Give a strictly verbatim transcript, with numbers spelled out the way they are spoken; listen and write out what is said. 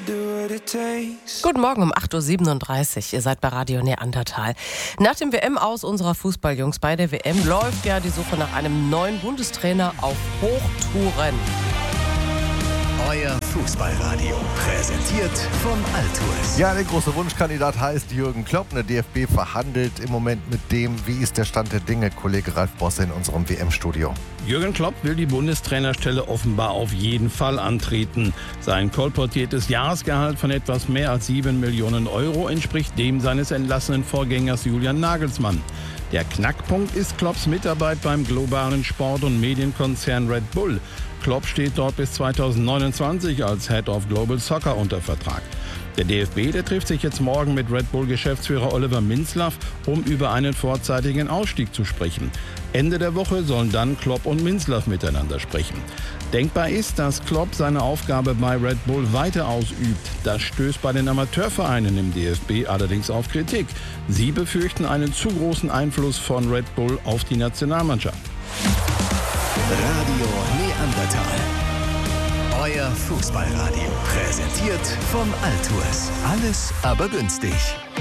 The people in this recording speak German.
Guten Morgen um acht Uhr siebenunddreißig. Ihr seid bei Radio Neandertal. Nach dem W M-Aus unserer Fußballjungs bei der W M läuft ja die Suche nach einem neuen Bundestrainer auf Hochtouren. Euer Fußballradio, präsentiert von Altours. Ja, der große Wunschkandidat heißt Jürgen Klopp. Der D F B verhandelt im Moment mit dem. Wie ist der Stand der Dinge? Kollege Ralf Bosse in unserem W M-Studio. Jürgen Klopp will die Bundestrainerstelle offenbar auf jeden Fall antreten. Sein kolportiertes Jahresgehalt von etwas mehr als sieben Millionen Euro entspricht dem seines entlassenen Vorgängers Julian Nagelsmann. Der Knackpunkt ist Klopps Mitarbeit beim globalen Sport- und Medienkonzern Red Bull. Klopp steht dort bis zweitausendneunundzwanzig als Head of Global Soccer unter Vertrag. Der D F B, der trifft sich jetzt morgen mit Red Bull-Geschäftsführer Oliver Minzlaff, um über einen vorzeitigen Ausstieg zu sprechen. Ende der Woche sollen dann Klopp und Minzlaff miteinander sprechen. Denkbar ist, dass Klopp seine Aufgabe bei Red Bull weiter ausübt. Das stößt bei den Amateurvereinen im D F B allerdings auf Kritik. Sie befürchten einen zu großen Einfluss von Red Bull auf die Nationalmannschaft. Radio Neandertal. Euer Fußballradio, präsentiert von Altours. Alles aber günstig.